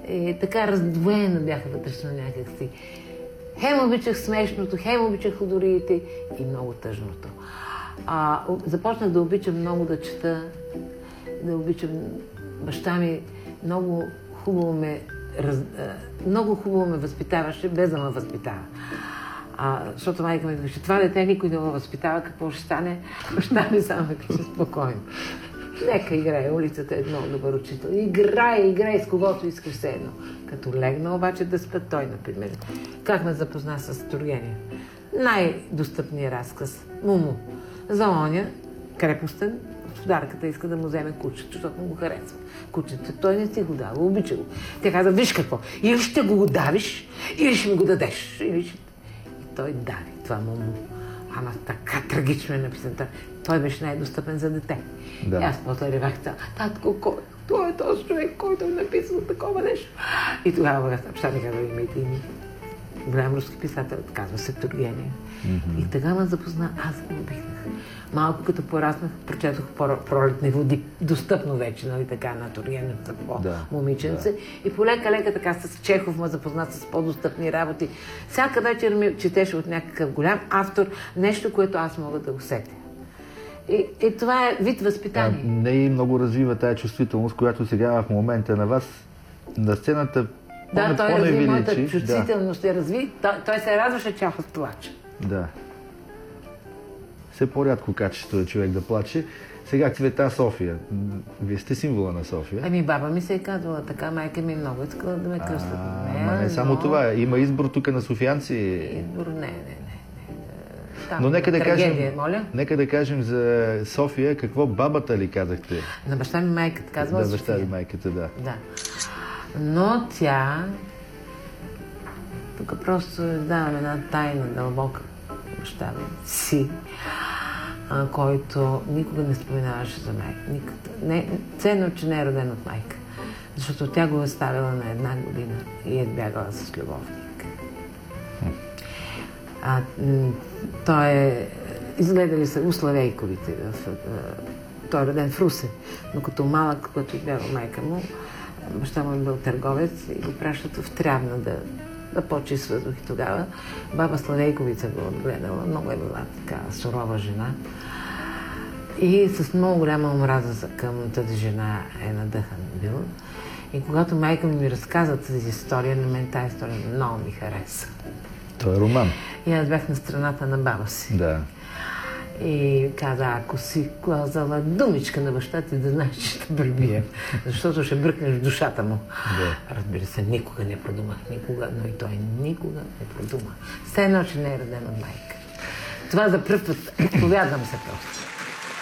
И така раздвоено бяха вътрешно някакси. Хем обичах смешното, хем обичах ходориите и много тъжното. Започнах да обичам много да чета, да обичам баща ми. Много хубаво ме възпитаваше, без да ме възпитава. Защото майка ми казваше, това дете никой не го възпитава, какво ще стане? Баща ми само ме казва спокойно. Нека играе, улицата е много добър учител. Играе с когото искаш все едно. Като легна обаче да спа той, например. Как ме запозна с Тургенев? Най-достъпният разказ. Муму. За оня, крепостен, господарката иска да му вземе кучето, защото му го харесва. Кучето той не си го дава, обича го. Тя каза, виж какво, или ще го давиш, или ще ми го дадеш. И той даде това Муму. Ама така трагично е написано. Той беше най-достъпен за дете. Да. И аз после ревах, татко, той е този човек, който е написал такова нещо. И тогава баща ми казва, имайте име. Голям руски писател, казва се Тургенев. И така ме запозна, аз го обичах. Малко като пораснах, прочетох Пролетни води, достъпно вече, нали така, на Тургенев, за по-момиченце. И полека така с Чехов ме запозна с по-достъпни работи. Всяка вечер ми четеше от някакъв голям автор нещо, което аз мога да усетя. И това е вид възпитание. Не и много развива тая чувствителност, която сега в момента на вас, на сцената, да, той разви моята чувствителност, той се радваше, че аз плача. Да. Все по-рядко качество е човек да плаче. Сега Цвета София. Вие сте символа на София. Баба ми се е казвала така, майка ми много искала да ме кръстят. Не само това. Има избор тук на софиянци. Избор не. Но нека да кажем за София, какво бабата ли казахте? На баща ми майката казвала София. Да, баща ми майката, да. Но тя... Тук просто давам една тайна, дълбока баща ми си, който никога не споменаваше за майка. Ценно, че не е роден от майка. Защото тя го е ставила на 1 година и е бягала с любовник. Той е... Изгледали са у Славейковите. Той е роден в Русе, но като малък, когато е бягал майка му, баща му е бил търговец и го пращат в Трявна да почи с въздух. И тогава баба Славейковица го отгледала. Много е била така сурова жена. И с много голяма омраза към тази жена е надъхан бил. И когато майка ми разказа тази история, на мен тази история много ми хареса. Това е роман. И аз бях на страната на баба си. Да. И каза, ако си казала думичка на баща ти, да знаеш, че ще пребия. Защото ще бръкнеш в душата му. Да. Разбира се, никога не продумах. Никога, но и той никога не продума. Все едно, че не е роден от майка. Това за пръв път. Повядвам се просто.